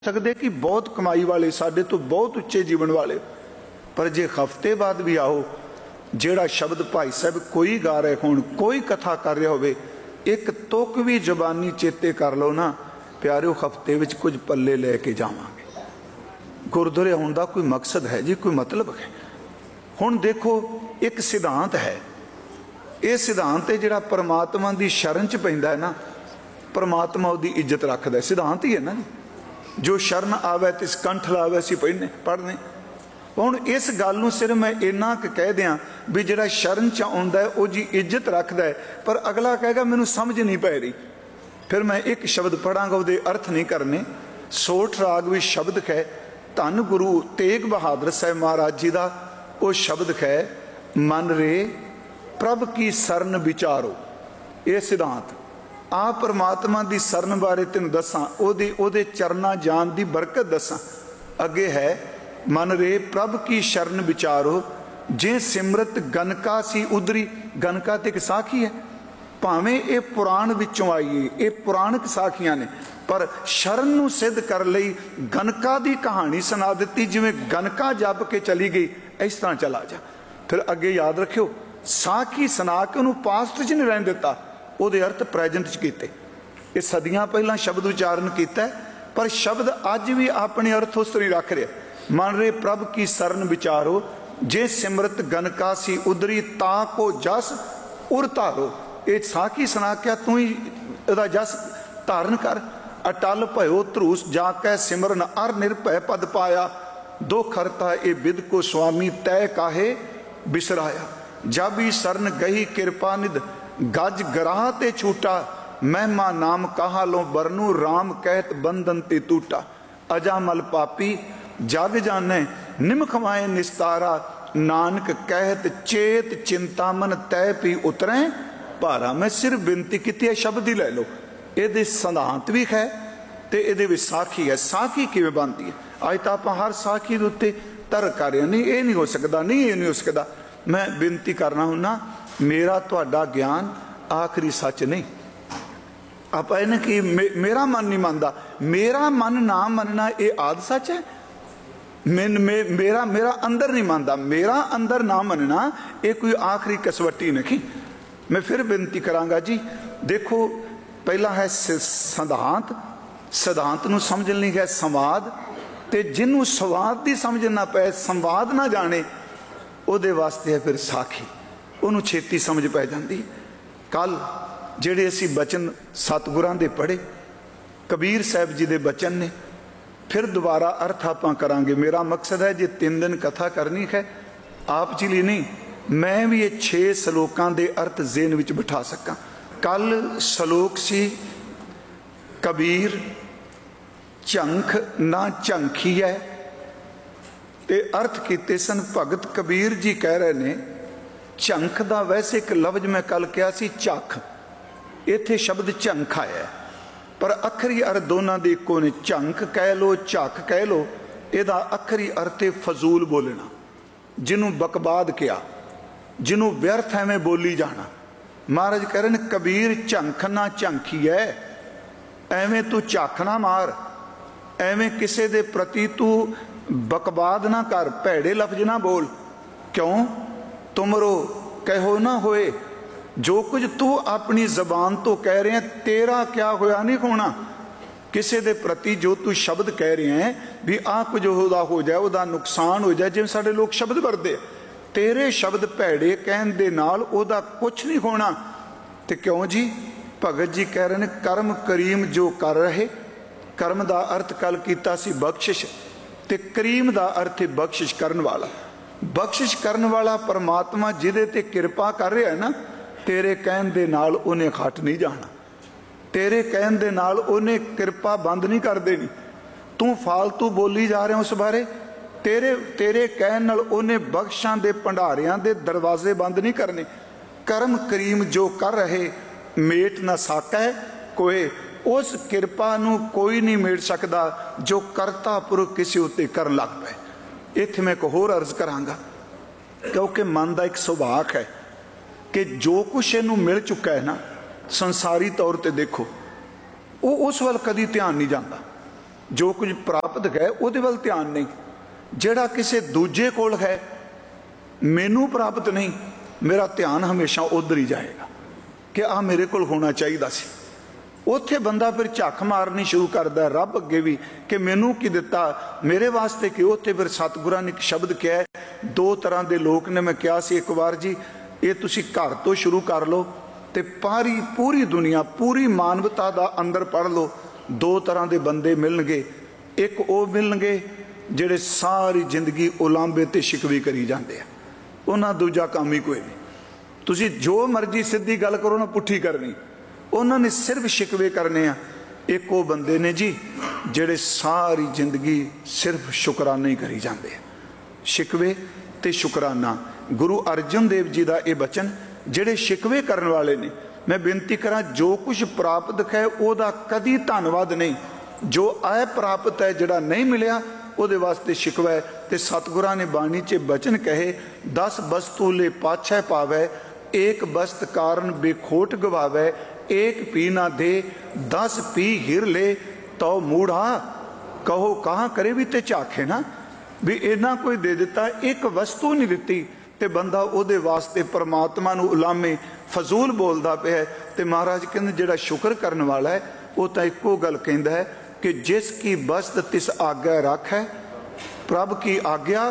सकते कि बहुत कमाई वाले साडे तो बहुत उच्चे जीवन वाले, पर जे हफ्ते बाद भी आओ जेड़ा शब्द भाई साहब कोई गा रहे हो, कोई कथा कर रहा हो, एक तुक भी जबानी चेते कर लो ना प्यारिओ, हफ्ते विच कुछ पल्ले लैके जावांगे। गुरुद्वारे आउण दा कोई मकसद है जी, कोई मतलब है। हुण देखो एक सिद्धांत है, ये सिद्धांत है जिहड़ा परमात्मा की शरण च पैंदा है ना, परमात्मा उसकी इज्जत रखता है। सिद्धांत ही है ना जी, जो शरण आवे तिस कंठ लावे, असीं पढ़ने। हुण इस गल नूं सिर्फ मैं इन्ना क कह दियां भी जिहड़ा शरण च आउंदा है वो जी इज्जत रखता है, पर अगला कहेगा मैनूं समझ नहीं पै रही। फिर मैं एक शब्द पढ़ांगा, उसदे अर्थ नहीं करने। सोठ राग भी शब्द है, धन गुरु तेग बहादुर साहब महाराज जी का वो शब्द है, मन रे प्रभ की सरन विचारो। ये सिद्धांत आ परमात्मा की सरन बारे तेन दसा, ओदे चरना जान की बरकत दसा। अगे है मन रे प्रभ की शरण विचारो, जे सिमरत गनका सी उधरी। गनका ते एक साखी है, भावें ये पुराण विचों आई, ये पुराणक साखियां ने, पर शरण नूं सिद्ध कर लई गनका की कहानी सुना दी। जिवें गनका जप के चली गई, इस तरह चला जा। फिर अगे याद रखियो, साखी सुना के उन्होंने पास्ट च नहीं रहन दिता, ਉਹਦੇ अर्थ प्रेजेंट च कीते। ये सदियां पहला शब्द उच्चारण किया, पर शब्द अज भी अपने अर्थ उस तरह रख रहा। मन रे प्रभ की सरन विचारो, जे सिमरत गनका सी उधरी, ता को जस उर तारो। ये साखी सुना के तू ही इहदा जस धारण कर। अटल भयो धरूस जाकै सिमरन, अर निर्भय पद पाया। दो खरता ये बिद को स्वामी, तय काहे बिसराया। जब ही सरन गही कृपा निध, गज गराह ते छूटा। महिमा नाम कहा लो बरनू, राम कहत बंधन ते टूटा। अजामल पापी जग जाने, निमखवाए निस्तारा। नानक कहत चेत चिंतामन, तय पी उतरे भारा। मैं सिर्फ बिनती की है, शब्द ही लै लो। ये सिद्धांत भी है तो ये साखी है। साखी किवें बनती है? अज तो आप हर साखी के उत्ते तर्क कर रहे, नहीं ये नहीं हो सकता, नहीं ये नहीं हो सकता। मैं बिनती करना हूं ना, मेरा तुहाडा ज्ञान आखिरी सच नहीं। आप इन्हें कि मेरा मन नहीं मानता, मेरा मन ना मनना ये आद सच है। मेरा अंदर नहीं मानता, मेरा अंदर ना मनना ये कोई आखिरी कसवट्टी नहीं। मैं फिर बिनती करांगा जी, देखो पहला है सिद्धांत, सिद्धांत नूं समझण लई है संवाद, ते जिन्हों संवाद की समझ ना पै, संवाद ना जाने, उहदे वास्ते है फिर साखी। उन्होंने छेती समझ पै जाती। कल जेडे असी बचन सतगुरां दे पढ़े, कबीर साहब जी दे बचन ने, फिर दोबारा अर्थ आप करांगे। मेरा मकसद है जे 3 दिन कथा करनी है, आप जी लिए नहीं, मैं भी ये 6 सलोकां दे अर्थ ज़हन विच बिठा सकां। कल सलोक सी कबीर झंख ना झंखी है, ते अर्थ कीते सन। भगत कबीर जी कह रहे ने, झंख का वैसे एक लफ्ज मैं कल कहा सी झख, इत्थे शब्द झंख आया, पर अखरी अर्थ दोनों के इको ने। झंख कह लो, झक कह लो, यदा अखरी अर्थ है फजूल बोलना, जिन्हों बकबाद किया, जिन्हों व्यर्थ एवें बोली जाना। महाराज कह रहे कबीर झंख ना झंखी है, एवें तू झक ना मार, एवें किसी दे प्रति तू बकबाद ना कर, भैड़े लफ्ज ना बोल। क्यों? तुमरो कहो ना होए, जो कुछ तू अपनी जबान तो कह रहे हैं, तेरा क्या होया नहीं होना। किसी दे प्रति जो तू शब्द कह रहे हैं भी आ कुछ हो जाए, वह नुकसान हो जाए, जिवें साडे लोग शब्द वरते, तेरे शब्द भैड़े कहण दे नाल ओहदा कुछ नहीं होना। ते क्यों जी? भगत जी कह रहे हैं कर्म करीम जो कर रहे। कर्म का अर्थ कल कीता सी बख्शिश, ते करीम का अर्थ है बख्शिश करन वाला। बख्शिश करन वाला परमात्मा जिहदे ते कृपा कर रहा है ना, तेरे कहण दे नाल उन्हें खट नहीं जाना, तेरे कहण दे नाल उन्हें कृपा बंद नहीं कर देनी। तू फालतू बोली जा रहे उस बारे, तेरे कहण नाल उन्हें बख्शां दे भंडारियां दे दरवाजे बंद नहीं करने। कर्म करीम जो कर रहे, मेट ना साकै कोई। उस कृपा नूं कोई नहीं मेट सकता जो करता पुरख किसी उत्ते करन लग पे। इत्थे मैं एक होर अर्ज करांगा, क्योंकि मन का एक सुभाग है कि जो कुछ इनू मिल चुका है ना, संसारी तौर पर देखो, वो उस वाल कदी ध्यान नहीं जाता। जो कुछ प्राप्त है उहदे वल ध्यान नहीं, जिहड़ा किसी दूजे कोल है मैनू प्राप्त नहीं, मेरा ध्यान हमेशा उधर ही जाएगा कि आ मेरे कोल होना चाहिए सी। उत्थे बंदा फिर झक मारनी शुरू करता रब अगे भी कि मैनू की दिता, मेरे वास्ते कि। उत्थे फिर सतगुरां ने एक शब्द कहा है, दो तरह के लोग ने, मैं कहा सी एक बार जी, ये तुसी घर तो शुरू कर लो तो पूरी दुनिया पूरी मानवता का अंदर पढ़ लो। दो तरह के बंदे मिलणगे, एक वो मिलणगे जिहड़े सारी जिंदगी उलांबे ते शिकवी करी जाते हैं, उन्हां दूजा काम ही कोई नहीं। तुसी जो मर्जी सीधी गल करो ना पुट्ठी करनी, उन्होंने सिर्फ शिकवे करने आ। एक वो बंदे ने जी जिहड़े सारी जिंदगी सिर्फ शुकराना ही करी जाते हैं, शिकवे ते शुकराना। गुरु अर्जन देव जी का यह बचन, जिहड़े शिकवे करने वाले ने, मैं बेनती करा जो कुछ प्राप्त है वह कदी धन्नवाद नहीं, जो अप्राप्त है जिहड़ा नहीं मिलिया ਉਹਦੇ वास्ते शिकवा है। तो सतगुरां ने बाणी च बचन कहे, 10 वस्तु ले पाछै पावै, एक वस्त कारण बेखोट गवावै, एक पी ना दे 10 पी हिर ले, तो मूढ़ा कहो कहाँ करे भी ते झाखे ना। भी इन्ना कोई दे दिता, एक वस्तु नहीं दिती ते बंदा ਉਹਦੇ वास्ते परमात्मा नूं उलामे फजूल बोलदा पिया है। ते महाराज कहंदे जिहड़ा शुक्र करने वाला है वो तो एको गल कहंदा है कि जिसकी बस्त तिस आज्ञा रख है, प्रभ की आज्ञा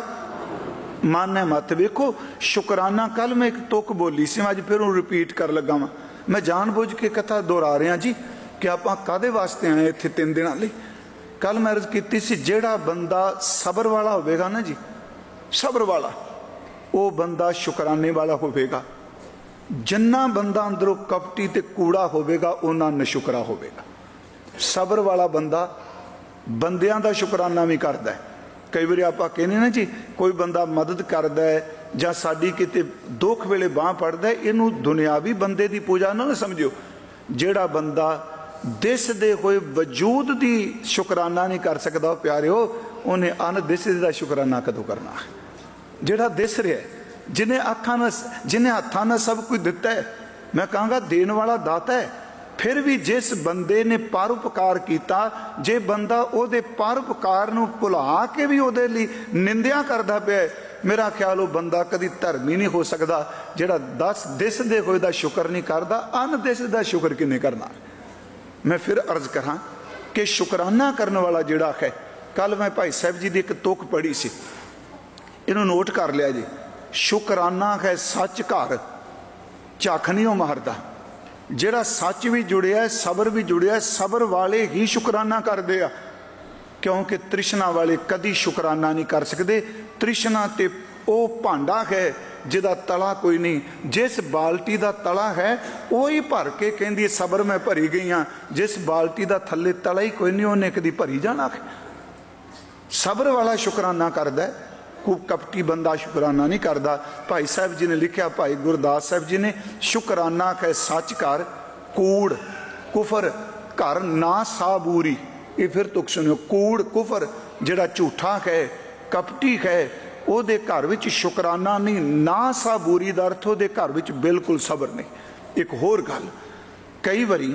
माने मत। वेखो शुकराना, कल मैं एक तुक बोली सी, अज फिर रिपीट कर लगा वा। मैं जानबूझ के कथा दोहरा रहा जी कि आपां कादे वास्ते आए इत्थे 3 दिनां लई। कल मैं अर्ज कीती सी, जिहड़ा बंदा सबर वाला होवेगा ना जी, सबर वाला, वो बंदा शुकराने वाला होवेगा। जिन्ना बंदा अंदरों कपटी ते कूड़ा होवेगा उन्ना नशुकरा होवेगा। सबर वाला बंदा बंदियां दा शुकराना भी करदा है। कई बार आप कहने ना जी, कोई बंदा मदद करदा है जां साडी किते दुख वेले बांह पड़दा है, इनू दुनियावी बंदे दी पूजा ना समझियो। जिहड़ा बंदा दिसदे होए वजूद दी शुकराना नहीं कर सकदा प्यारिओ, उन्हें अनदिसदे दा शुकराना कदों करना है। जिहड़ा दिस रहा है, जिन्हें अखां नाल, जिन्हें हत्थां नाल सब कुछ दिता है, मैं कहांगा देण वाला दाता है। फिर भी जिस बंदे ने परोपकार किया, जे बंदा उहदे परोपकार नूं भुला के भी उहदे लई निंदिया करदा पिया, मेरा ख्याल वो बंदा कदी धर्मी नहीं हो सकता। जिहड़ा 10 दिसदे होए दा शुक्र नहीं करदा, अनदिसदे दा शुक्र किने करना। मैं फिर अर्ज करा कि शुकराना करने वाला जिहड़ा है, कल मैं भाई साहब जी की एक तुक पढ़ी सी, इनू नोट कर लिया जी। शुकराना है सच घर, झख नहीं मारदा। जिहड़ा सच भी जुड़िया, सबर भी जुड़िया, सबर वाले ही शुकराना करते हैं, क्योंकि तृष्णा वाले कदी शुकराना नहीं कर सकते। तृष्णा ते वो भांडा है जिहदा तला कोई नहीं, जिस बाल्टी का तला है वही भर के कहती सबर मैं भरी गई हाँ, जिस बाल्टी का थले तला ही कोई नहीं उन्हें कदी भरी जाना है। सबर वाला शुकराना करता है, कपटी बंदा शुकराना नहीं करता। भाई साहब जी ने लिखा, भाई गुरदास साहब जी ने, शुकराना है सच घर, कूड़ कुफर घर ना साबूरी। ये फिर तुक सुनियो, कूड़ कुफर जिहड़ा झूठा है, कपटी है, ਉਹਦੇ घर विच शुकराना नहीं, ना साबूरी का अर्थ ਉਹਦੇ घर विच बिल्कुल सबर नहीं। एक होर गल, कई बारी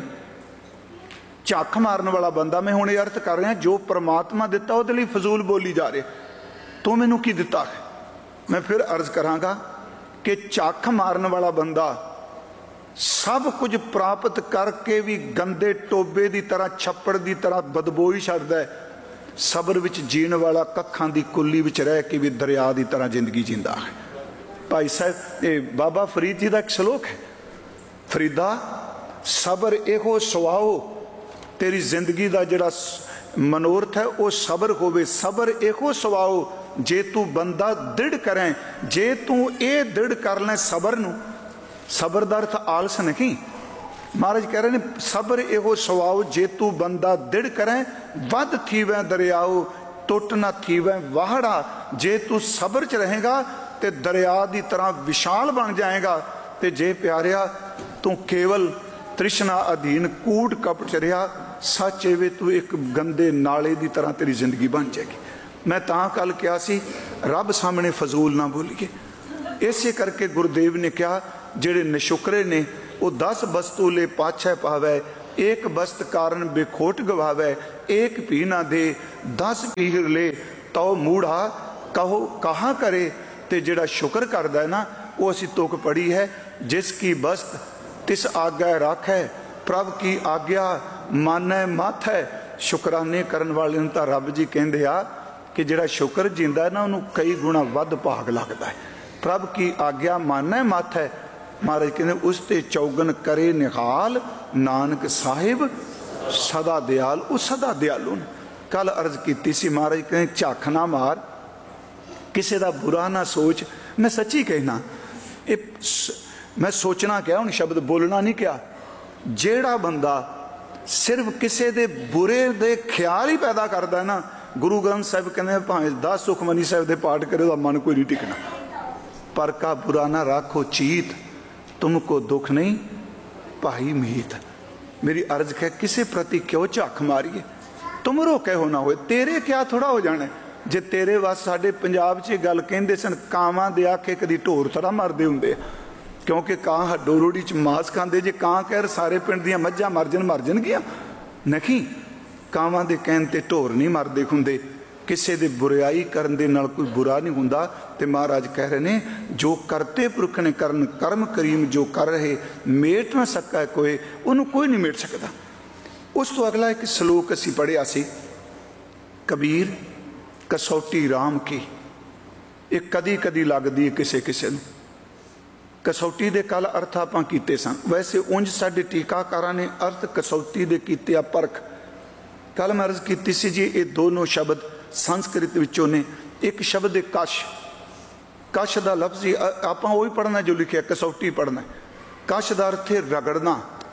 झक मारन वाला बंदा, मैं हुणे अर्थ कर रहा जो परमात्मा दिता ਉਹਦੇ ਲਈ फजूल बोली जा रहे, तो मैनू की दिता है। मैं फिर अर्ज करांगा कि झक मारन वाला बंदा सब कुछ प्राप्त करके भी गंदे टोबे की तरह, छप्पड़ की तरह बदबू ही छड्डदा है। सबर विच जीण वाला कखां दी कुल्ली विच रह के भी दरिया की तरह जिंदगी जींदा है। भाई साहब ये बाबा फरीद जी का एक सलोक है, फरीदा सबर एहो सवाओ, तेरी जिंदगी का जिहड़ा मनोरथ है वो सबर होवे। सबर एहो सवाओ जे तू बंदा दृढ़ करें, जे तू ये दृढ़ कर लें सबर नूं। सबर का अर्थ आलस नहीं, महाराज कह रहे हैं सबर एहो सवाओ जे तू बंदा दृढ़ करें, वध थीवै दरियाओ टुट ना थीवै वाहड़ा। जे तू सबर च रहेगा तो दरिया की तरह विशाल बन जाएगा, तो जे प्यारिया तू केवल तृष्णा अधीन कूड़ कपट च रहा, सच एवे तू एक गंदे नाले की तरह तेरी जिंदगी बन जाएगी। मैं तां कल कहा सी रब सामने फजूल ना बोलीए, इसे करके गुरुदेव ने कहा जिहड़े नशुकरे ने वो 10 वस्तु ले पाछै पावै, एक बस्त कारण बेखोट गवावे, एक भी ना दे 10 पीर ले तो मूढ़ा कहो कहाँ करे। ते जिहड़ा शुक्र करदा है ना, वो असीं तुक पढ़ी है, जिसकी बस्त तिस आज्ञा राखै, प्रभ की आज्ञा मानै मत है। शुकराने करन वाले नूं तां रब जी कहिंदे आ कि जिहड़ा शुक्र जींदा है ना, उहनूं कई गुणा वध भाग लगदा है। प्रभ की आज्ञा मानै मत है। महाराज कहते उस ते चौगन करे निहाल, नानक साहिब सदा दयाल। वो सदा दयालु ने। कल अर्ज की सी, महाराज कहते झक ना मार, किसी का बुरा ना सोच। मैं सच्ची कहना, मैं सोचना क्या, उन शब्द बोलना नहीं क्या। जेड़ा बंदा सिर्फ किसी दे बुरे दे ख्याल ही पैदा करता है ना, गुरु ग्रंथ साहिब कहते भावें 10 सुखमनी साहिब दे पाठ करे, तो मन कोई नहीं टिकना। पर का बुरा ना राखो चीत, तुमको दुख नहीं भाई मीत। मेरी अर्ज है, किसी प्रति क्यों झक मारिए, तुमरो कहो ना होए, तेरे क्या थोड़ा हो जाना। जे तेरे वास साडे पंजाब च गल कहंदे सन, कावां दे आखे कदी ढोर थोड़ा मरदे हुंदे, क्योंकि कां हड्डो रोड़ी च मांस खांदे। जे कां कहर सारे पिंड दियां मੱਝਾਂ मर जाणगियां, नहीं, कावां दे कहण ते ढोर नहीं मरदे हुंदे। किसी दे बुराई करन दे नाल कोई बुरा नहीं हुंदा। ते महाराज कह रहे ने, जो करते पुरख ने करन कर्म करीम, जो कर रहे मेट ना सका कोई, उन्होंने कोई नहीं मेट सकता। उस तो अगला एक सलोक असी पढ़िया सी, कबीर कसौटी राम की। एक कदी कदी लगदी है किसे किसे नूं। कसौटी दे कल अर्थ आपां कीते सन। वैसे उंज साडे टीकाकारां ने अर्थ कसौटी दे कीते आ परख। कल मैं अर्ज की सी जी, ये दोनों शब्द संस्कृत विचों ने। एक शब्द है कश। कश का लफ्ज ही आपां वही पढ़ना जो लिखिया, कसौटी पढ़ना। कश का अर्थ है रगड़ना,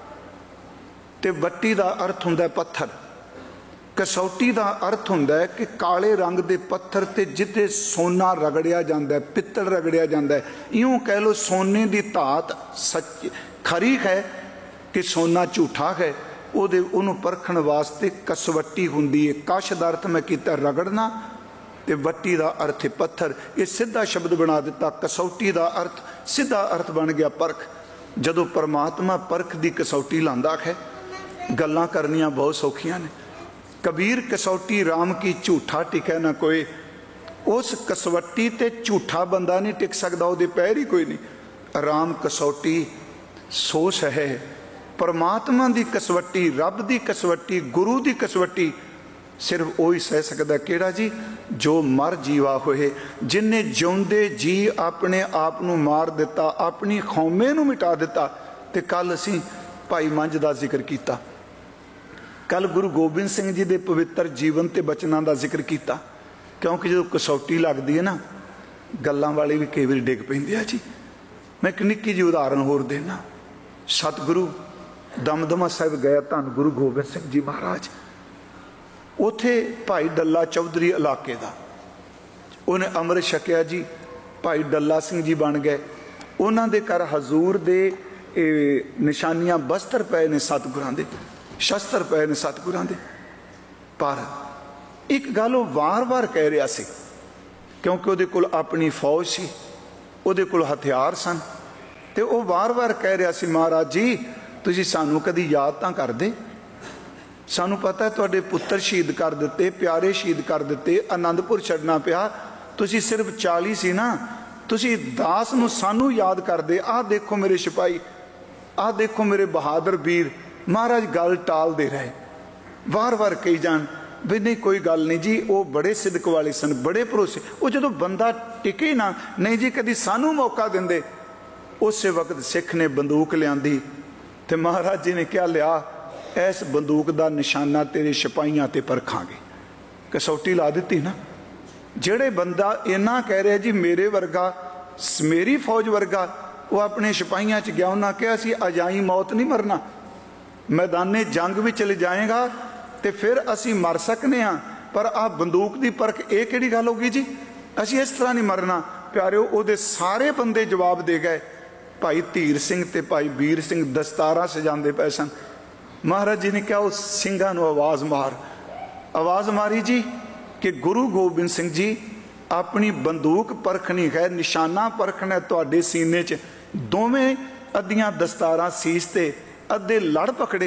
ते वट्टी का अर्थ हुंदा पत्थर। कसौटी का अर्थ हुंदा है कि काले रंग के पत्थर ते जिथे सोना रगड़िया जाता है, पित्तल रगड़िया जाता है। इयों कह लो सोने की धात सच खरी है कि सोना झूठा है, उन्होंने परखण वास्ते कसवट्टी हुंदी है। कश का अर्थ मैं किया रगड़ना, ते वट्टी का अर्थ है पत्थर। ये सीधा शब्द बना दिता। कसौटी का अर्थ सीधा अर्थ बन गया परख। जदों परमात्मा परख की कसौटी लांदा है, गल्लां करनियां बहुत सौखियां ने। कबीर कसौटी राम की, झूठा टिकै ना कोई। उस कसवट्टी ते झूठा बंदा नहीं टिक सकता, वो पैर ही कोई नहीं। राम कसौटी सो सहे, परमात्मा की कसवट्टी, रब की कसवट्टी, गुरु की कसवट्टी सिर्फ वही सह सकता। केड़ा जी, जो मर जीवा होए, जिन्हें जिउंदे जी अपने आप नूं मार दिता, अपनी कौमे नूं मिटा दिता। ते कल असीं भाई मंझ का जिक्र किया, कल गुरु गोबिंद सिंह जी के पवित्र जीवन ते बचनों का जिक्र किया। क्योंकि जो कसौटी लगती है ना, गल्लां वाले भी कई बार डिग पैंदे आ जी। मैं एक निक्की जी उदाहरण होर देना। सतगुरु दमदमा साहिब गया धन गुरु गोबिंद सिंह जी महाराज। उथे भाई डल्ला चौधरी इलाके का, उन्हें अमृत छकिया जी। भाई डल्ला सिंह जी बन गए। उन्होंने घर हजूर दे निशानियां बस्तर पे ने सतगुरां दे, शस्त्र पे ने सतगुरां दे। पर एक गल वो वार वार कह रहा सी, क्योंकि उहदे कोल अपनी फौज सी, उहदे कोल हथियार सन। ते वो वार वार कह रहा सी, महाराज जी तुसीं सानू कदी याद तां करदे। सानू पता है तुहाडे पुत्र शहीद कर दिते, प्यारे शहीद कर दिते, आनंदपुर छड्डना पिया। तुसीं सिर्फ 40 सी ना, तुसीं दास नूं सानू याद करदे। आ देखो मेरे सिपाही, आ देखो मेरे बहादुर वीर। महाराज गल टाल दे रहे, वार वार कही जान भी नहीं कोई गल नहीं जी, वो बड़े सिदक वाले सन, बड़े भरोसे। वो जो बंदा टिके ना, नहीं जी कदी सानू मौका देंदे। उस वक्त सिख ने बंदूक लियांदी ते महाराज जी ने क्या लिया, इस बंदूक का निशाना तेरे सिपाहियां ते परखांगे। कसौटी ला दी ना। जेड़े बंदा इन्ना कह रहा जी मेरे वर्गा, मेरी फौज वर्गा, वो अपने सिपाहियां च गया, उन्हें कहा सी अजाई मौत नहीं मरना, मैदाने जंग भी चले जाएगा तो फिर असी मर सकने हाँ, पर आ बंदूक की परख ये किहड़ी गल होगी जी, असी इस तरह नहीं मरना। प्यारिओ उहदे सारे बंदे जवाब दे गए। भाई धीर सिंह ते भाई वीर सिंह दस्तारा सजाते पे सन। महाराज जी ने कहा उस सिंघां नूं आवाज़ मार। आवाज़ मारी जी कि गुरु गोबिंद सिंह जी अपनी बंदूक परखनी है, निशाना परखना तुहाडे सीने च। दोवें अद्धियां दस्तारां सीस ते, अद्धे लड़ पकड़े।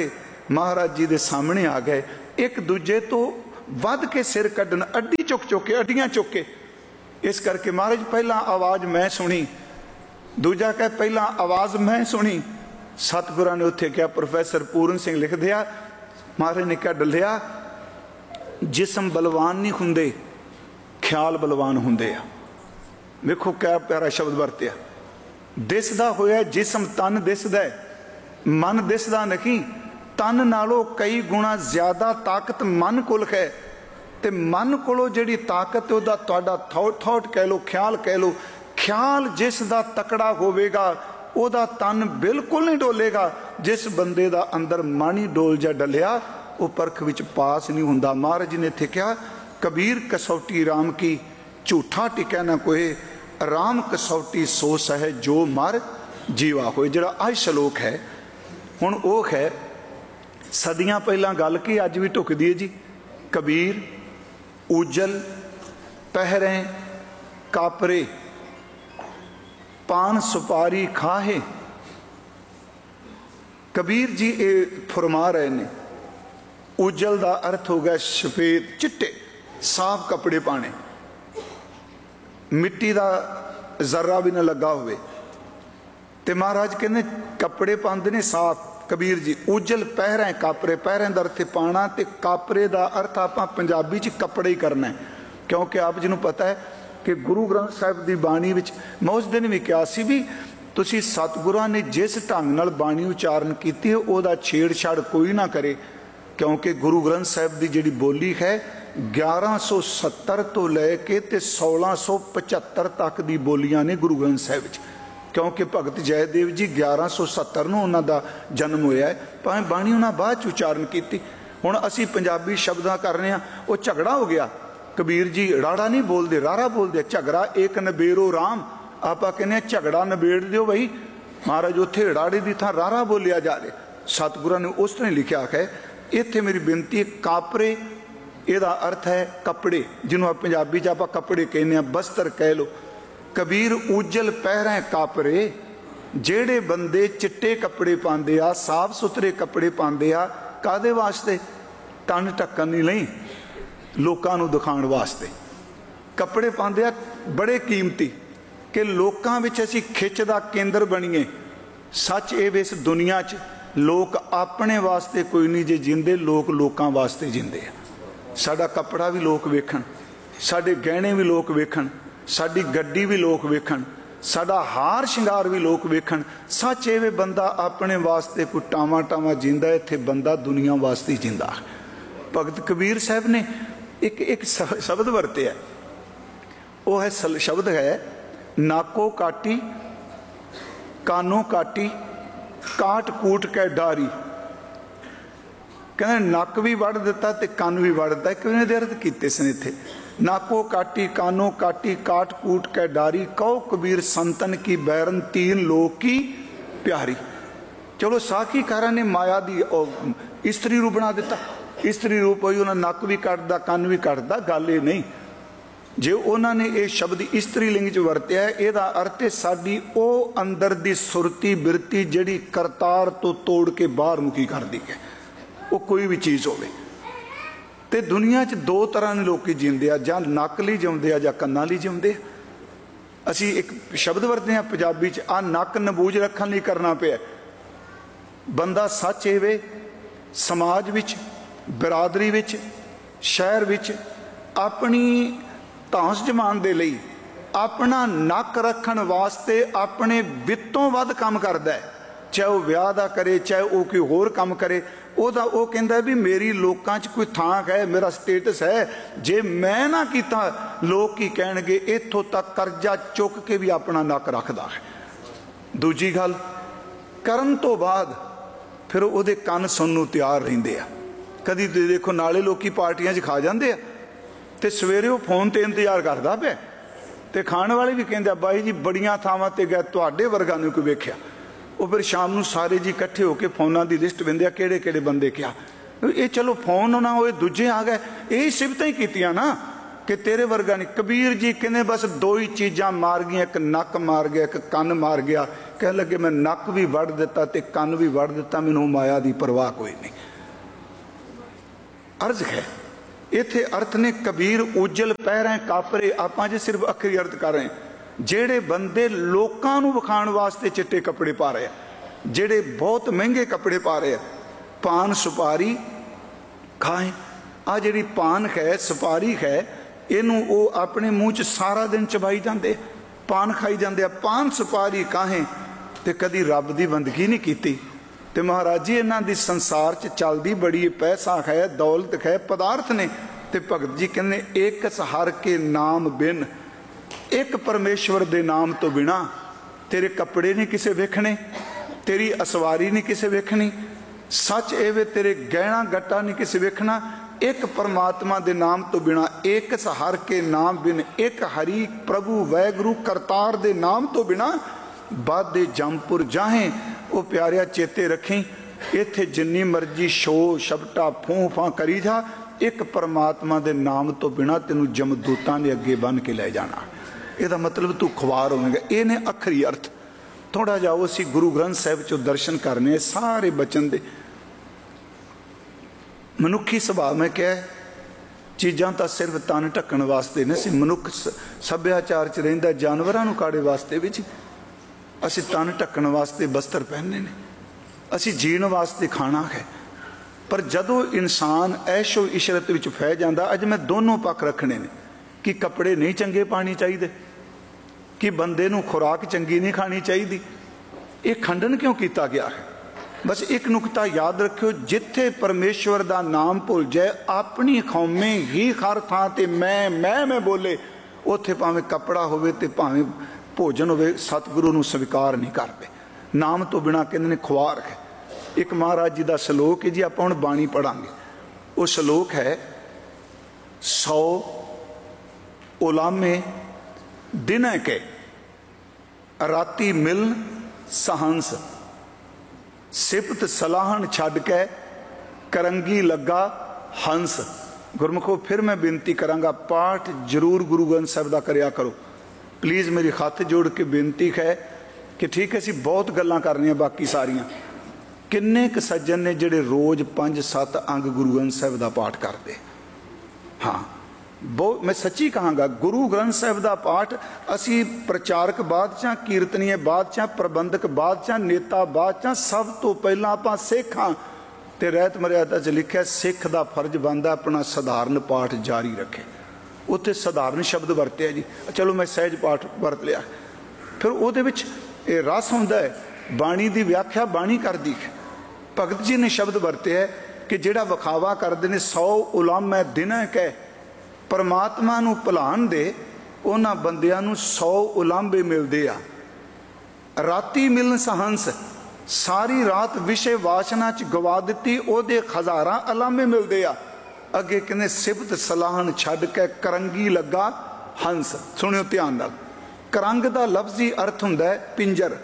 महाराज जी दे सामने आ गए, एक दूजे तो वध के सिर कड्डन, अड्डी चुक चुक के, अड्डियां चुक के। इस करके महाराज पहला आवाज़ मैं सुनी, दूजा कह पहला आवाज़ मैं सुनी। सतगुरां ने उत्थे क्या प्रोफैसर पूरन सिंह लिख दिया, महाराज ने क्या डलिया, जिसम बलवान नहीं हुंदे, ख्याल बलवान हुंदे आ। देखो क्या प्यारा शब्द वरत्या, दिसदा होया जिसम तन दिसदा है, मन दिसदा नहीं। तन नालों कई गुणा ज्यादा ताकत मन कोल है, ते मन कोलों जिहड़ी ताकत उहदा तुहाडा थॉट कह लो, ख्याल कह लो। ख्याल जिस दा तकड़ा होवेगा उहदा तन बिल्कुल नहीं डोलेगा। जिस बंदे दा अंदर मन ही डोल जा डलिया वो परख विच पास नहीं हुंदा। महाराज जी ने इत्थे कहा, कबीर कसौटी राम की, झूठा टिकै ना कोई, राम कसौटी सो सह जो मर जीवा होए। जिहड़ा अज श्लोक है हुण वो है सदियां पहला गल की अज भी ढुकदी है जी। कबीर उजल पहरें कापरे, पान सुपारी खाहे। कबीर जी ये फरमा रहे ने, उजल का अर्थ हो गया सफेद चिट्टे साफ कपड़े पाने, मिट्टी का जरा भी ना लगा होवे। ते महाराज कहने कपड़े पाते ने साफ। कबीर जी उजल पहरें कापरे, पहरें का अर्थ पाना, ते कापरे का अर्थ आप पंजाबी च कपड़े ही करना है। क्योंकि आप जी पता है कि गुरु ग्रंथ साहिब की बाणी विच मैं उस दिन भी कहा सी भी तुसी सतगुरां ने जिस ढंग नाल बाणी उचारण की उहदा छेड़छाड़ कोई ना करे। क्योंकि गुरु ग्रंथ साहिब की जिहड़ी बोली है 1170 तो लैके ते 1675 तक दी बोलियां ने गुरु ग्रंथ साहिब विच। क्योंकि भगत जयदेव जी 1170 नूं उन्हां दा जन्म होया है, भावें बाणी उन्हां बाद च उचारण की। हुण असीं पंजाबी शब्दां कर रहे हैं, वो झगड़ा हो गया। कबीर जी राड़ा नहीं बोलते, रारा बोलते। झगड़ा एक नबेरो राम, आप कहने झगड़ा नबेड़ दिओ बई। महाराज उत्थे राड़े की थां रारा बोलिया जा रहा। सतगुरां ने उस तरह लिखा है, इत्थे मेरी बेनती, कापरे इहदा अर्थ है कपड़े, जिन्होंने आप पंजाबी च आप कपड़े कहने, बस्तर कह लो। कबीर उजल पहरें कापरे, जेड़े बंदे चिट्टे कपड़े पाते आ, साफ सुथरे कपड़े पाते आ, कादे वास्ते? तन ढक्कन नहीं लई, लोकां नूं दिखाउण वास्ते कपड़े पाते आ बड़े कीमती, कि लोकां विच असीं खिच दा केंद्र बणीए। सच ये इस दुनिया च लोग अपने वास्ते कोई नहीं जे जिंदे, लोग लोकां वास्ते जिंदे आ। साडा कपड़ा भी लोग वेखण, साडे गहणे भी लोग वेखण, साडी गड्डी भी लोग वेखण, साडा हार शिंगार भी लोग वेखण। सच ये बंदा अपने वास्ते कोई टावा टावा जिंदा, इत्थे बंदा दुनिया वास्ते जिंदा। भगत कबीर साहब ने एक शब्द वरतिया, वो है शब्द है नाको काटी कानो काटी काट कूट के डारी। कहते नक भी वड़ दिता ते कन भी वड़ दिता। किवें दे अर्थ कीते सन इत्थे, नाको काटी कानो काटी काट कूट के डारी, कहो कबीर संतन की बैरन तीन लोक की प्यारी। चलो साखीकारा ने माया दी इस्त्री रूप बना दिता, इस्त्री रूप होई, उन्हें नक भी कटदा कन भी कटदा। गल ये नहीं, जे उन्होंने ये शब्द इस्त्री लिंग च वरत्या है, यदा अर्थ है साडी ओ अंदर दी सुरती बिरती जिहड़ी करतार तो तोड़ के बाहर मुखी कर दी है, वो कोई भी चीज़ होवे। ते दुनिया च दो तरह के लोग जींदे आ, जां नक लई जिउंदे आ जां कन्नां लई जिउंदे आ। असीं एक शब्द वरतदे आ पंजाबी च, आ नक नबूज रखण लई करना पिया। बंदा सच एवे समाज विच, बिरादरी विच, शहर विच अपनी धांस जमान दे लई अपना नक रखण वास्ते अपने वित्तों वध काम करदा है। चाहे वह विआह दा करे, चाहे वह कोई होर काम करे, ओदा वो कहंदा भी मेरी लोकां च कोई थां है, मेरा स्टेटस है। जे मैं ना कीता लोग की कहणगे, इत्थों तक करजा चुक के भी अपना नक रखदा है। दूजी गल करन तो बाद फिर उहदे कन सुनन नूं तैयार रहिंदे आ। कदी देखो नाले लोकी पार्टियां च खा जांदे आ ते सवेरे वो फोन ते इंतजार करदा पिया, ते खाण वाले भी कहंदे बाई जी बड़ियां थावां ते गए, तुहाडे वर्गा नूं कोई वेखिया। वो फिर शाम नूं सारे जी इकट्ठे होकर फोनां की लिस्ट विंदे किहड़े किहड़े बंदे क्या। ये चलो फोन ना होए, दूजे आ गए, यही सिफतां ही कीतियां ना कि तेरे वर्गा नहीं। कबीर जी कहने बस दो ही चीज़ां मार गई, एक नक मार गया, एक कन मार गया। कह लगे मैं नक भी वड़ दिता ते कन भी वड़ दिता, मैनूं माया की परवाह कोई नहीं। अर्ज है। इत्थे अर्थ ने कबीर उजल पैर कापरे। आपां जे सिर्फ अखरी अर्थ कर रहे हैं। ਜਿਹੜੇ ਬੰਦੇ ਲੋਕਾਂ ਨੂੰ ਵਿਖਾਉਣ ਵਾਸਤੇ ਚਿੱਟੇ ਕੱਪੜੇ ਪਾ ਰਹੇ ਆ, ਜਿਹੜੇ ਬਹੁਤ ਮਹਿੰਗੇ ਕੱਪੜੇ ਪਾ ਰਹੇ ਆ, ਪਾਨ ਸੁਪਾਰੀ ਖਾਏ। ਆ ਜਿਹੜੀ ਪਾਨ ਹੈ ਸੁਪਾਰੀ ਹੈ, ਇਹਨੂੰ ਉਹ ਆਪਣੇ ਮੂੰਹ 'ਚ ਸਾਰਾ ਦਿਨ ਚਬਾਈ ਜਾਂਦੇ, ਪਾਨ ਖਾਈ ਜਾਂਦੇ ਆ। ਪਾਨ ਸੁਪਾਰੀ ਕਾਹੇ ਤੇ ਕਦੀ ਰੱਬ ਦੀ ਬੰਦਗੀ ਨਹੀਂ ਕੀਤੀ। ਤੇ ਮਹਾਰਾਜ ਜੀ ਇਹਨਾਂ ਦੀ ਸੰਸਾਰ 'ਚ ਚੱਲਦੀ ਬੜੀ ਪੈਸਾ ਹੈ, ਦੌਲਤ ਹੈ, ਪਦਾਰਥ ਨੇ। ਤੇ ਭਗਤ ਜੀ ਕਹਿੰਦੇ ਇੱਕ ਹਰ ਕੇ ਨਾਮ ਬਿਨ, एक परमेश्वर दे नाम तो बिना तेरे कपड़े नहीं किसे वेखने, तेरी असवारी नहीं किसे वेखनी, सच एवे तेरे गहना गट्टा नहीं किसे वेखना। एक परमात्मा दे नाम तो बिना, एक हर के नाम बिन, एक हरि प्रभु वैगुरु करतार दे नाम तो बिना बादे जमपुर जाहें। वो प्यारिया चेते रखें, इत्थे जिन्नी मर्जी शो शबटा फूं फां करी जा, एक परमात्मा दे नाम तो बिना तेनू जमदूतां दे अगे बन के लै जाना। ਇਹਦਾ ਮਤਲਬ ਤੂੰ ਖੁਆਰ ਹੋਵੇਂਗਾ। ਇਹ ਨੇ ਅਖਰੀ ਅਰਥ। ਥੋੜਾ ਜਾਓ ਅਸੀਂ ਗੁਰੂ ਗ੍ਰੰਥ ਸਾਹਿਬ ਚੋਂ ਦਰਸ਼ਨ ਕਰਨੇ ਸਾਰੇ ਬਚਨ ਦੇ। ਮਨੁੱਖੀ ਸੁਭਾਅ ਮੈਂ ਕਿਹਾ ਚੀਜ਼ਾਂ ਤਾਂ ਸਿਰਫ ਤਨ ਢੱਕਣ ਵਾਸਤੇ ਨੇ। ਅਸੀਂ ਮਨੁੱਖ ਸੱਭਿਆਚਾਰ 'ਚ ਰਹਿੰਦਾ, ਜਾਨਵਰਾਂ ਨੂੰ ਕਾੜੇ ਵਾਸਤੇ ਵਿੱਚ ਅਸੀਂ ਤਨ ਢੱਕਣ ਵਾਸਤੇ ਬਸਤਰ ਪਹਿਨਣੇ ਨੇ, ਅਸੀਂ ਜੀਣ ਵਾਸਤੇ ਖਾਣਾ ਹੈ। ਪਰ ਜਦੋਂ ਇਨਸਾਨ ਐਸ਼ੋ ਇਸ਼ਰਤ ਵਿੱਚ ਫੈ ਜਾਂਦਾ, ਅੱਜ ਮੈਂ ਦੋਨੋਂ ਪੱਖ ਰੱਖਣੇ ਨੇ ਕਿ ਕੱਪੜੇ ਨਹੀਂ ਚੰਗੇ ਪਾਣੇ ਚਾਹੀਦੇ, कि बंदे नूं खुराक चंगी नहीं खानी चाहिए। ये खंडन क्यों किया गया है? बस एक नुकता याद रखियो, जिथे परमेश्वर दा नाम भुल जाए, अपनी कौमे ही हर थां ते मैं बोले, उत्थे भावें कपड़ा होवे ते भावें भोजन होवे, सतगुरु नूं स्वीकार नहीं करते। नाम तो बिना कहंदे ने खुआर है। एक महाराज जी का सलोक है जी, आपां हुण बाणी पढ़ांगे। वो सलोक है 100 उलामे दिन के राती मिलन सहंस, सिफत सलाहन छड़ के करंगी लगा हंस। गुरमुखो फिर मैं बेनती करांगा, पाठ जरूर गुरु ग्रंथ साहिब दा करया करो प्लीज़। मेरी हथ जोड़ के बेनती है कि ठीक है, असीं बहुत गल्लां करनियां, बाकी सारियां किन्ने क सज्जन ने जिहड़े रोज़ 5-7 अंग गुरु ग्रंथ साहिब दा पाठ करते। हाँ, बहुत मैं सच्ची कहांगा, गुरु ग्रंथ साहिब का पाठ असी प्रचारक बादशाह, कीर्तनीय बादशाह, प्रबंधक बादशाह, नेता बादशाह, सब तो पहला आपां सिख हाँ। ते रहत मर्यादा च लिखिया सिख का फर्ज बनता अपना सधारण पाठ जारी रखे। उत्थे सधारण शब्द वरते जी, चलो मैं सहज पाठ वरत लिया। फिर उहदे विच ये रस हुंदा है, बाणी की व्याख्या बाणी करदी है। भगत जी ने शब्द वरते है कि जिहड़ा विखावा करते ने 100 उलामा दिन कह, परमात्मा नूं भुलाण दे उन्हां बंदियां नूं 100 उलांबे मिलदे आ। राती मिलन सहंस, सारी रात विषय वासना च गवा दित्ती, ओहदे हज़ारां उलांबे मिलदे आ। अगे कहंदे सिफत सलाहन छड्ड के करंगी लगा हंस। सुनियो ध्यान नाल, करंग दा लफ्जी अर्थ हुंदा है पिंजर।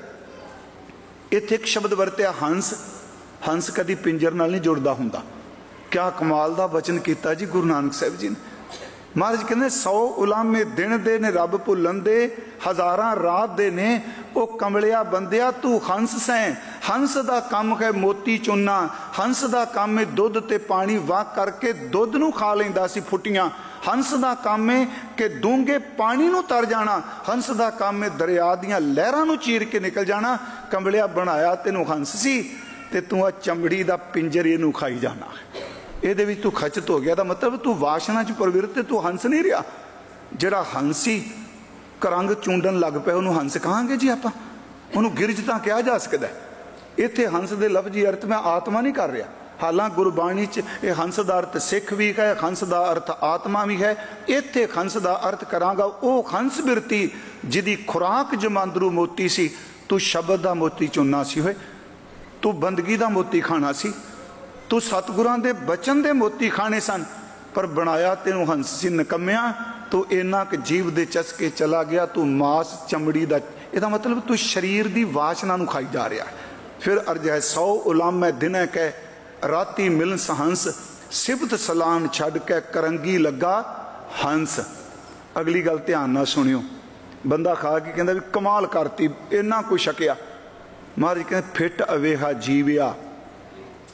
इत्थे एक शब्द वरतिया हंस। हंस कदी पिंजर नाल नहीं जुड़दा हुंदा। क्या कमाल दा वचन कीता जी गुरु नानक साहिब जी ने। महाराज कहते 100 उलामे दिन दे ने रब भुलन दे, हज़ारां रात दे ने। ओ कमलिया बंदिया तू हंस सैं। हंस दा काम है मोती चुनना, हंस दा काम है दुध ते पानी वाह करके दुध नूं खा लैंदा सी फुटियां। हंस दा काम है कि डूंगे पानी नूं तर जाना, हंस दा काम है दरिया दियां लहरां नूं चीर के निकल जाना। कमलिया बनाया तेनू हंस सी ते तू आ चमड़ी दा पिंजर इहनूं खाई जाना। ਇਹਦੇ ਵਿੱਚ ਤੂੰ ਖਚਤ ਹੋ ਗਿਆ, ਦਾ ਮਤਲਬ ਤੂੰ ਵਾਸ਼ਨਾ 'ਚ ਪ੍ਰਵਿਰਤ, ਤੂੰ ਹੰਸ ਨਹੀਂ ਰਿਹਾ। ਜਿਹੜਾ ਹੰਸੀ ਕਰੰਗ ਚੂੰਡਣ ਲੱਗ ਪਿਆ ਉਹਨੂੰ ਹੰਸ ਕਹਾਂਗੇ ਜੀ ਆਪਾਂ? ਉਹਨੂੰ ਗਿਰਜ ਤਾਂ ਕਿਹਾ ਜਾ ਸਕਦਾ। ਇੱਥੇ ਹੰਸ ਦੇ ਲਫ਼ਜ਼ੀ ਅਰਥ ਮੈਂ ਆਤਮਾ ਨਹੀਂ ਕਰ ਰਿਹਾ। ਹਾਲਾਂਕਿ ਗੁਰਬਾਣੀ 'ਚ ਇਹ ਹੰਸ ਦਾ ਅਰਥ ਸਿੱਖ ਵੀ ਹੈ, ਹੰਸ ਦਾ ਅਰਥ ਆਤਮਾ ਵੀ ਹੈ। ਇੱਥੇ ਹੰਸ ਦਾ ਅਰਥ ਕਰਾਂਗਾ ਉਹ ਹੰਸ ਬਿਰਤੀ ਜਿਹਦੀ ਖੁਰਾਕ ਜਮਾਂਦਰੂ ਮੋਤੀ ਸੀ। ਤੂੰ ਸ਼ਬਦ ਦਾ ਮੋਤੀ ਚੁਣਨਾ ਸੀ ਹੋਏ, ਤੂੰ ਬੰਦਗੀ ਦਾ ਮੋਤੀ ਖਾਣਾ ਸੀ, तू सतगुरां दे बचन दे मोती खाने सन, पर बनाया तेनू हंसी नकम्या। तू इन्ना क जीव दे चस्के चला गया, तू मास चमड़ी दा। इहदा मतलब तू शरीर दी वासना नू खाई जा रहा। फिर अर्ज है 100 उलामे दिन कह राती मिलन सहंस, सिफत सलान छड़ के करंगी लगा हंस। अगली गल ध्यान नाल सुनियो। बंदा खा के कहंदा भी कमाल करती, इन्ना कुछ छकिया। महाराज कहंदे फिट अवेहा जीविया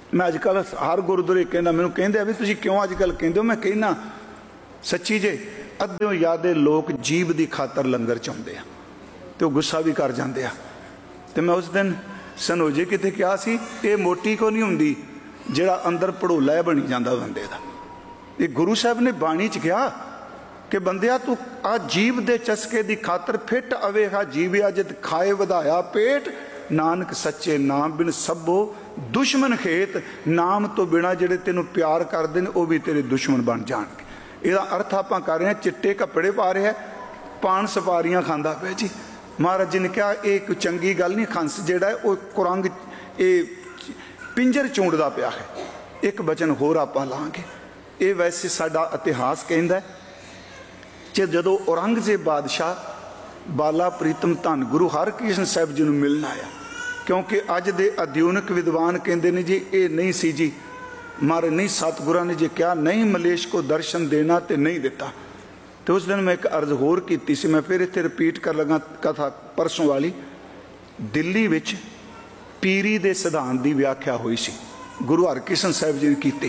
मैं अजकल हर गुरुद्वारे कहना, मैनूं कहिंदे भी तुसीं क्यों अजकल कहिंदे हो, मैं कहना सच्ची जे अद्धों यादे लोग जीव की खातर लंगर चाहुंदे आ ते वो गुस्सा भी कर जाते आ। ते मैं उस दिन सनोजे किते कहा सी, ये मोटी को नहीं हुंदी जिहड़ा अंदर भड़ोला बनी जाता बंदे दा। ये गुरु साहब ने बाणी च कहा कि बंदिया तू आ जीव दे चस्के दी खातर फिट अवेहा जीविया जित खाए वधाया पेट, नानक सच्चे नाम बिन सबो दुश्मन खेत। नाम तो बिना जिहड़े तेनों प्यार करदे ने वो भी तेरे दुश्मन बन जाणगे। ਇਹਦਾ अर्थ आप कर रहे हैं, चिट्टे कपड़े पा रहे हैं, पान सपारियां खांदा पे जी। महाराज जी ने कहा ये एक चंगी गल नहीं, खंस जिहड़ा है वो कुरंग ये पिंजर चूंडदा पिया है। एक बचन होर आपां लांगे, ये वैसे साडा इतिहास कहंदा है कि जदों औरंगजेब बादशाह बाला प्रीतम धन गुरु हरकृष्ण साहिब जी नूं मिलण आया, क्योंकि अज दे आधुनिक विद्वान कहंदे ने जी ये नहीं सी जी, मारे नहीं सतगुरां ने जी क्या नहीं मलेश को दर्शन देना तो नहीं दिता। तो उस दिन मैं एक अर्ज होर की सी, मैं फिर इत्थे रिपीट कर लगा कथा परसों वाली। दिल्ली विच पीरी दे सिद्धांत की व्याख्या हुई सी, गुरु हरकृष्ण साहिब जी ने की,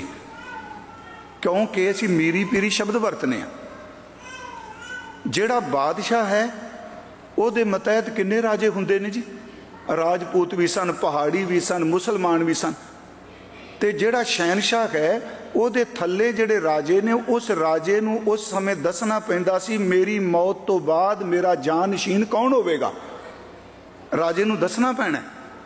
क्योंकि असीं मीरी पीरी शब्द वरतने। जिहड़ा बादशाह है उहदे मतहत किन्ने राजे हुंदे ने जी, राजपूत भी सन, पहाड़ी भी सन, मुसलमान भी सन। ते जिहड़ा शहनशाह है उहदे थल्ले जिहड़े राजे ने, उस राजे नूं उस समय दसना पैंदा सी मेरी मौत तो बाद मेरा जानशीन कौन होवेगा। राजे नूं दसना पैना,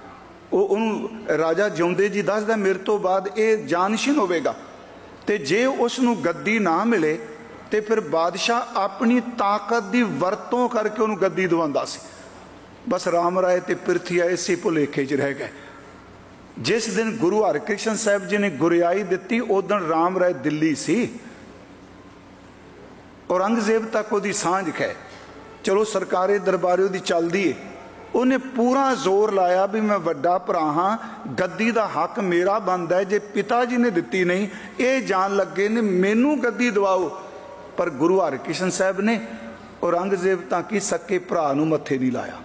उहनूं राजा जिउंदे जी दसदा मेरे तो बाद ये जानशीन होवेगा। ते जे उसनूं गद्दी ना मिले तो फिर बादशाह अपनी ताकत की वरतों करके उन्होंने गद्दी दवांदा सी। बस राम राय ते पिरथिया इसे भुलेखे च रह गए। जिस दिन गुरु हरकृष्ण साहिब जी ने गुरियाई दी उस दिन राम राय दिल्ली सी, औरंगजेब तक उहदी सांझ है। चलो सरकारे दरबारे उहदी चलदी है, उन्हें पूरा जोर लाया भी मैं वड्डा भरा हाँ, गद्दी का हक मेरा बनता है, जे पिता जी ने दिती नहीं ये जान लगे ने मैनू गद्दी दवाओ। पर गुरु हरकृष्ण साहिब ने औरंगजेब तक की सके भरा नूं मत्थे नहीं लाया,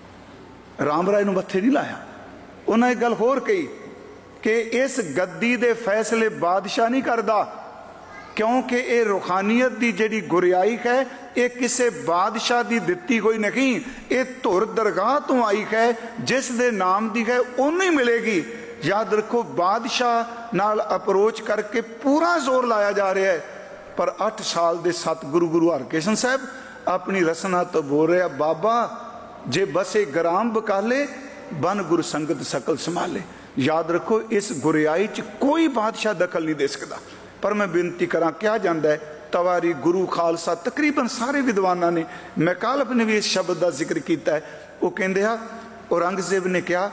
राम राय नूं मत्थे नहीं लाया। उन्हें एक गल होर कही कि इस गद्दी दे फैसले बादशाह नहीं करता, क्योंकि ये रूहानीयत की जिहड़ी गुरियाई है ये किसी बादशाह की दिती हुई नहीं, ये धुर दरगाह तो आई है, जिस दे नाम की है उन्हें मिलेगी। याद रखो बादशाह नाल अप्रोच करके पूरा जोर लाया जा रहा है। पर 8 साल के सतगुरु गुरु हरकृष्ण साहब अपनी रसना तो बोल रहे बाबा जे बसे ग्राम बकाले बन गुरु संगत सकल संभाले। याद रखो इस गुरियाई च कोई बादशाह दखल नहीं दे सकता। पर मैं बेनती करा क्या जाता है, तवारी गुरु खालसा तकरीबन सारे विद्वाना ने, मैकालफ ने भी इस शब्द का जिक्र किया है। वो कहते हैं औरंगजेब ने कहा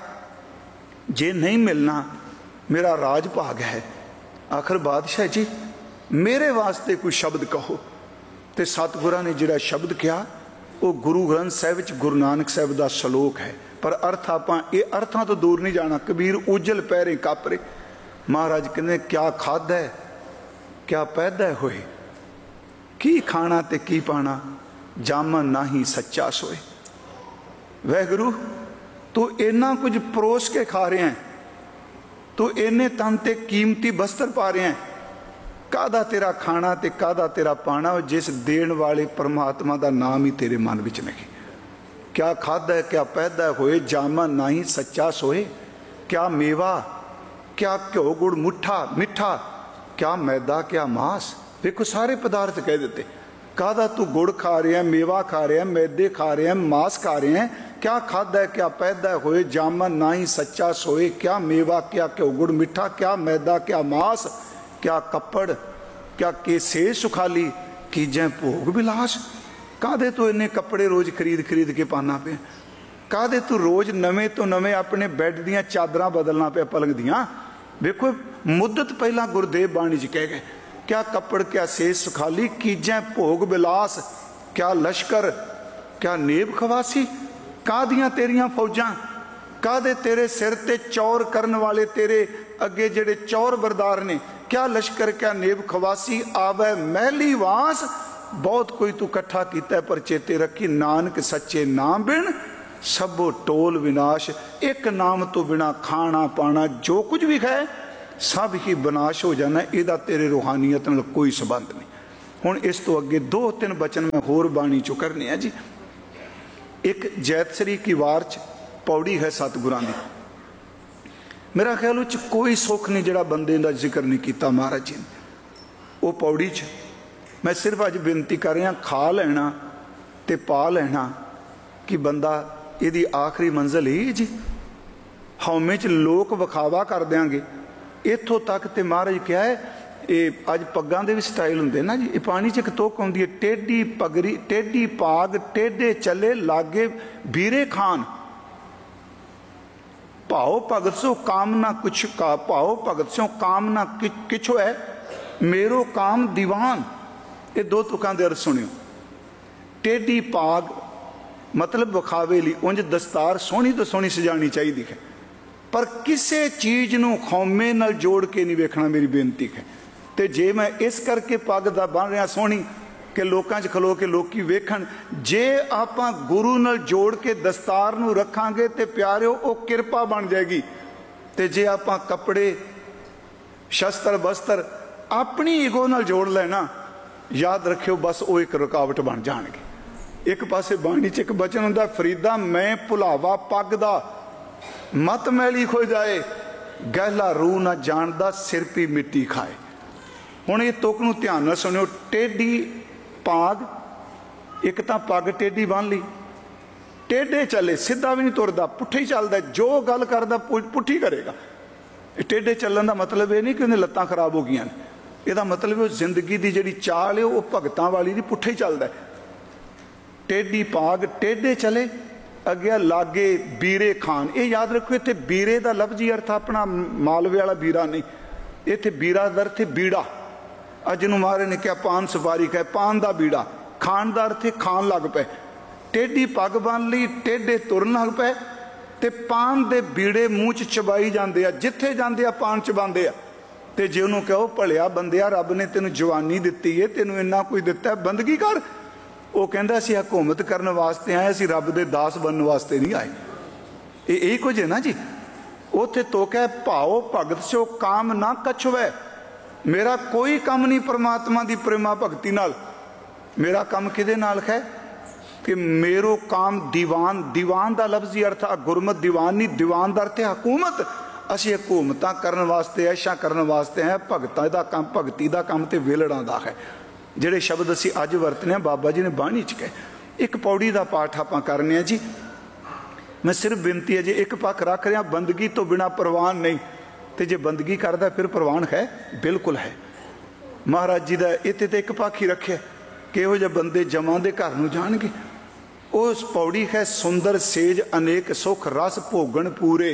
जे नहीं मिलना मेरा राज भाग है। आखिर बादशाह जी मेरे वास्ते कोई शब्द कहो। तो सतगुरां ने जिहड़ा शब्द कहा वो गुरु ग्रंथ साहिब च गुरु नानक साहिब का सलोक है। पर अर्थ आपां ये अर्थां तो दूर नहीं जाना। कबीर उजल पैरे कापरे, महाराज कहते क्या खादा है क्या पैदा होए, की खाना ते की पाना, जामन नाही सच्चा सोए। वाहिगुरू तू इन्ना कुछ परोस के खा रहे हैं, तू इन्ने तन ते कीमती बस्तर पा रहे हैं, कादा तेरा खाना ते कादा तेरा पाना, जिस देण वाले परमात्मा का नाम ही तेरे मन विच नहीं। क्या खादा है क्या पैदा होए, जामन नाही सच्चा सोए। क्या मेवा क्या घ्यो गुड़ मुठा मिठा, क्या मैदा क्या मांस। देखो सारे पदार्थ कह देते। कादा तू गुड़ खा रहे हैं, मेवा खा रहे हैं, मैदे खा रहे हैं, मांस खा रहे हैं। क्या खादा है क्या पैदा होए, जामन नाही सच्चा सोए। क्या मेवा क्या घ्यो गुड़ मिठा, क्या मैदा क्या मांस, क्या कपड़ क्या केसे सुखाली, कीजें भोग विलास। कादे तो इन्ने कपड़े रोज खरीद खरीद के पाना पे, कादे तू रोज नवे तो नवे अपने बैड दियां चादरां बदलना पे पलंग दियां। देखो मुद्दत पहला गुरुदेव बाणी च कह गए, क्या कपड़ क्या सेज सुखाली, कीजें भोग विलास। क्या लश्कर क्या नेब खवासी, कादियां तेरियां फौजां, कादे तेरे सिर ते चौर करन वाले तेरे अगे जेड़े चौर बरदार ने। क्या लश्कर क्या नेब खवासी, आवे मैली वास। बहुत कोई तू कट्ठा किया पर चेते रखी, नानक सच्चे नाम बिन सबो टोल विनाश। एक नाम तो बिना खाना पाना जो कुछ भी है सब ही विनाश हो जाना, इहदा तेरे रूहानीयत नाल कोई संबंध नहीं। हुण इस तो अगे 2-3 बचन मैं होर बाणी चो करने हैं जी। एक जैतसरी की वार च पौड़ी है सतगुरां दी, मेरा ख्याल उस कोई सुख नहीं जिहड़ा बंदे दा जिक्र नहीं किया महाराज जी ने। वो पौड़ी च मैं सिर्फ अज बेनती कर रहा, खा लेना ते पा लेना कि बंदा इहदी आखिरी मंजिल ही है जी। हौमे च लोक विखावा कर देंगे इत्थों तक ते महाराज क्या है, ये अज पग्गां दे भी स्टाइल हुंदे ना जी। ये पानी च एक तुक आउंदी है, टेढ़ी पगड़ी टेढ़ी पाग टेढ़े चले लागे बीरे खान, भाओ भगत सो कामना कुछ का, भाओ भगत सो कामना किछो है, मेरो काम दीवान। ये 2 तुकां दे अर्थ सुनियो। टेढ़ी पाग मतलब विखावे लई, उंज दस्तार सोहनी तो सोहनी सजानी चाहिए है, पर किसी चीज़ नूं खौमे नाल जोड़ के नहीं वेखना, मेरी बेनती है। तो जे मैं इस करके पग दा बन रहा सोहनी कि लोकां च खलो के लोकी वेखण, जे आपां गुरु नाल जोड़ के दस्तार नूं रखांगे ते प्यारिओ वो किरपा बन जाएगी। ते जे आपां कपड़े शस्त्र बस्त्र अपनी ईगो नाल जोड़ लेना, याद रखियो बस वो एक रुकावट बन जाणगे। एक पासे बाणी च एक बचन हुंदा, फरीदा मैं भुलावा पग दा मत मैली खो जाए, गहला रूह ना जानदा सिर पी मिट्टी खाए। हुण ये तुक नूं ध्यान नाल सुनियो। टेढ़ी पाग, एक तां पग टेढ़ी बन ली, टेढ़े चले, सीधा भी नहीं तुरदा, पुट्ठे ही चलदा, जो गल करदा पुट्ठी करेगा। टेढ़े चलण दा मतलब ये नहीं कि उन्हें लत्तां खराब हो गईयां, इहदा मतलब वो जिंदगी की जिहड़ी चाल है वो भगतां वाली नहीं, पुट्ठे ही चलदा। टेढ़ी पाग टेढ़े चले अगे लागे बीरे खान। ये याद रखो, इत्थे बीरे का लफ्जी अर्थ अपना मालवे वाला बीरा नहीं, इत्थे बीरा का अर्थ है बीड़ा। अज नूं महाराज ने क्या पान सुपारी कहे, पान का बीड़ा, खान का अर्थ है खान लग पे। टेढ़ी पग बन ली, टेढ़े तुरन लग पे, ते पान दे बीड़े मूँह च चबाई जाते आ, जिथे जाते आ पान चबाते आ। ते जे उन्होंने कहो भलिया बंदिया रब ने तेन जवानी दिती है, तेन इन्ना कुछ दिता है, बंदगी कर। वो कहता असीं हुकूमत करने वास्ते आए, असीं रब दे दास बनने वास्ते नहीं आए। यही कुछ है ना जी। उत्थे तो कह भाओ भगत सो काम ना कछुवै, मेरा कोई काम नहीं परमात्मा की प्रेमा भगती नाल। मेरा काम किदे नाल है कि मेरो काम दीवान। दीवान का लफ्जी अर्थ आ गुरमत दीवान नहीं, दीवान का अर्थ है हुकूमत। असीं हुकूमतां करन वास्ते, ऐशा करन वास्ते हैं, भगतां दा काम, भगती का काम तो वेलड़ां दा है। जिहड़े शब्द असीं अज वरतने बाबा जी ने बाणी च कहे। एक पौड़ी का पाठ आपां करने आ जी। मैं सिर्फ बेनती है, जे एक पक्ष रख रहा बंदगी तो बिना प्रवान नहीं, तो जे बंदगी करदा फिर प्रवान है, बिल्कुल है। महाराज जी का इत्थे तो एक पक्ष ही रखे, किहो जिहे बंदे जमां दे घर नूं जाणगे। उस पौड़ी है सुंदर सेज अनेक सुख रस भोगण पूरे।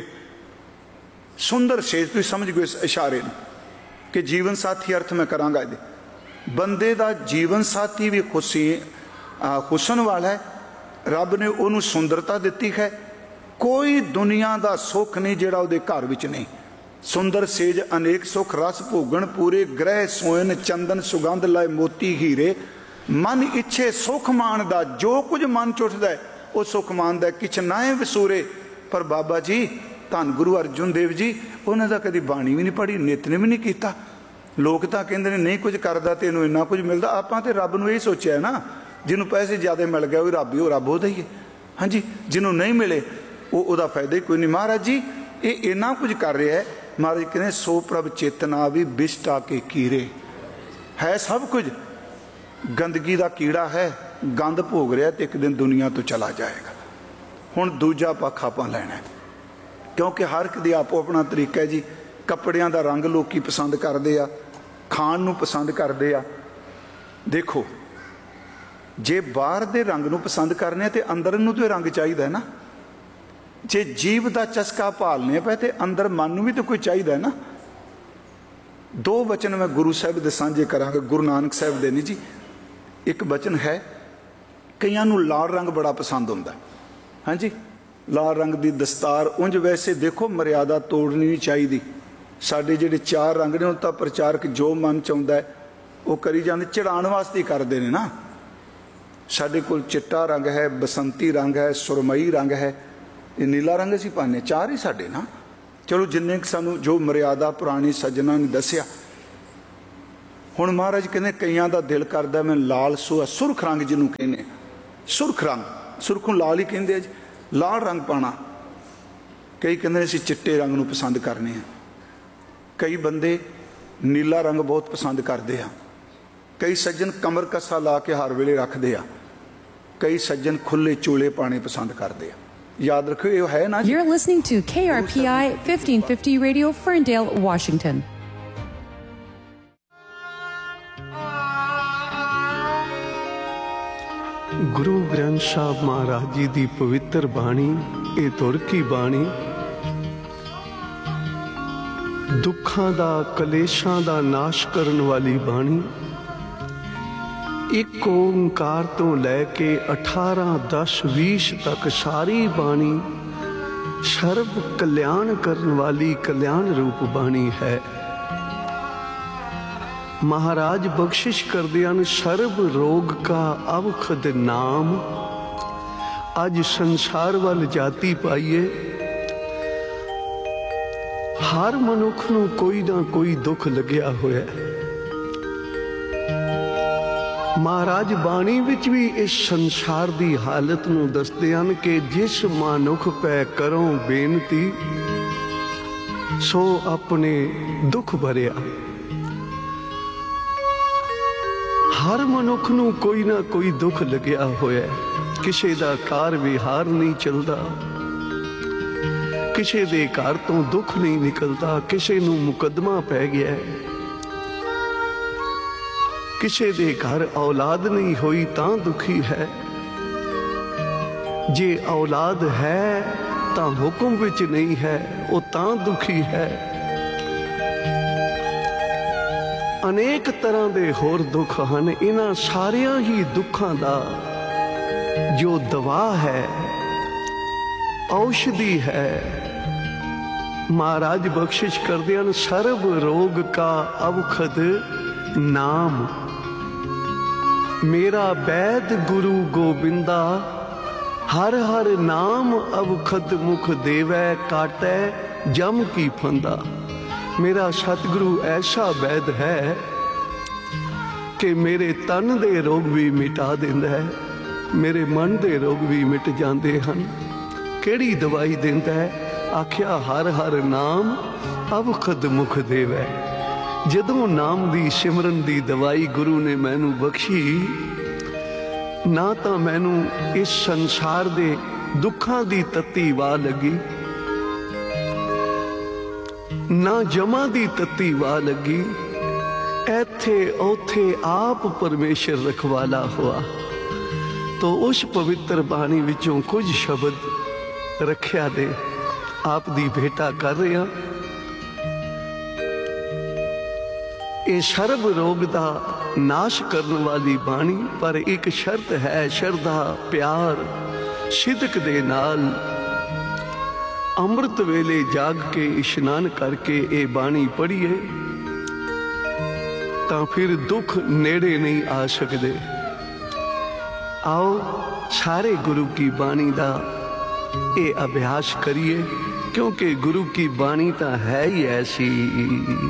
सुंदर सेज तुसीं समझ गए इस इशारे नूं कि जीवन साथी अर्थ मैं करांगा। इहदे बंदे दा जीवन साथी भी हुसन वाला है, रब ने उन्होंने सुंदरता दी है। कोई दुनिया का सुख नहीं जिहड़ा उहदे घर विच नहीं। सुंदर सेज अनेक सुख रस भोगण पूरे, ग्रह सोयन चंदन सुगंध लाए मोती हीरे, मन इच्छे सुख मानदा, जो कुछ मन च उठदा है वो सुख मानदा, किछ नाए वसूरे। पर बाबा जी धन गुरु अर्जुन देव जी, उन्होंने तो कभी बाणी भी नहीं पढ़ी, नित्य भी नहीं किया। लोग तो कहते हैं नहीं कुछ करता तो इन्हू इन्ना कुछ मिलता। आपां तो रब नूं यही सोचा ना, जिन्होंने पैसे ज़्यादा मिल गया वो रब ही, वो रब होता ही है। हाँ जी, जिन्होंने नहीं मिले वो फायदा ही कोई नहीं। महाराज जी ये इन्ना कुछ कर रहा है। महाराज कहते सो प्रभ चेतना भी बिष्टा के कीरे, है सब कुछ गंदगी का कीड़ा है, गंद भोग रहा तो एक दिन दुनिया तो चला जाएगा। हुण दूजा पक्ष आपां लैणा है, क्योंकि हर एक दी आपो अपना तरीका है जी। कपड़ियां दा रंग लोकी पसंद करते आ, खाण नूं पसंद करते आ। देखो जे बाहर दे रंग नूं पसंद करने तो अंदर नूं तो रंग चाहिए ना। जे जीव का चस्का भालने पे तो अंदर मन नूं भी तो कोई चाहिए ना। 2 वचन मैं गुरु साहब दे सांझे करांगा, गुरु नानक साहब दे नहीं जी। एक वचन है, कईयां नूं लाल रंग बड़ा पसंद हुंदा। हाँ जी, लाल रंग की दस्तार उंज वैसे देखो मर्यादा तोड़नी नहीं चाहिए। साडे जिहड़े 4 रंग ने उन्हें प्रचारक जो मन चाहुंदा है वो करी जाते, चढ़ाण वास्ते करते हैं ना। साडे कोल चिट्टा रंग है, बसंती रंग है, सुरमई रंग है, ये नीला रंग असीं पाने, 4 ही साडे ना। चलो जिन्ने सानू जो मर्यादा पुरानी सज्जना ने दसिया। हुण महाराज कहने कईयां दा दिल करदा मैं लाल सूआ सुरख रंग जिन्हों कहने, सुरख रंग, सुरखों लाल ही कहते जी, लाल रंग पाना। कई कहते असीं चिट्टे रंग नूं पसंद करने हैं, कई बंदे नीला रंग बहुत पसंद करते हैं, कई सज्जन कमर कसा ला के हर वेले रखते हैं, कई सज्जन खुले चोले पाने पसंद करते हैं। याद रखो ये है ना। You're listening to KRPI 1550 Radio, Ferndale, Washington. Guru Granth साहब महाराज जी की पवित्र बाणी, ये तुर की बाणी दुखां दा कलेशां दा नाश करन वाली बाणी। एक ओंकार तो लैके 18, 10, 20 तक सारी बाणी सर्व कल्याण करन वाली कल्याण रूप बाणी है। महाराज बख्शिश करदियां सर्व रोग का अवखद नाम। अज संसार वाल जाती पाइए, हर मनुख नूं कोई ना कोई दुख लग्या होया। महाराज बाणी विच भी इस संसार दी हालत नूं दसदे हन कि जिस मानुख पै करो बेनती सो अपने दुख भरिया। हर मनुख नूं कोई ना कोई दुख लग्या होया। किसी दा कार विहार नहीं चलता, किसी दे घर तो दुख नहीं निकलता, किसी नूं मुकदमा पै गया है, किसी दे घर औलाद नहीं हुई तां दुखी है। जे औलाद है तां हुक्म विच नहीं है, वो तां दुखी है। अनेक तरह दे होर दुख हन। इन्हां सारियां ही दुखां दा जो दवा है, औषधि है, महाराज बख्शिश करदे हन सर्व रोग का अवखद नाम। मेरा वैद गुरु गोबिंदा, हर हर नाम अवखद मुख देवै, काटै जम की फंदा। मेरा सतगुरु ऐसा वैद है कि मेरे तन दे रोग भी मिटा दिंदा है, मेरे मन दे रोग भी मिट जाते हैं। केड़ी दवाई दिंदा है? आख्या हर हर नाम अवखद मुख देवै। जदों नाम दी सिमरन दी दवाई गुरु ने मैनू बख्शी, ना तो मैनू इस संसार दे दुखां दी तत्ती वाह लगी, ना जमा दी तत्ती वाह लगी। ऐथे ओथे आप परमेश्वर रखवाला हुआ। तो उस पवित्र बाणी विचों कुछ शब्द रखिया दे आप दी भेटा कर रहे हैं। ये सर्व रोग दा नाश करने वाली बाणी, पर एक शर्त है, श्रद्धा प्यार सिदक दे नाल अमृत वेले जाग के इशनान करके ये बाणी पढ़िए, तां फिर दुख नेड़े नहीं आ सकते। आओ सारे गुरु की बाणी दा ये अभ्यास करिए, क्योंकि गुरु की बाणी तो है ही ऐसी।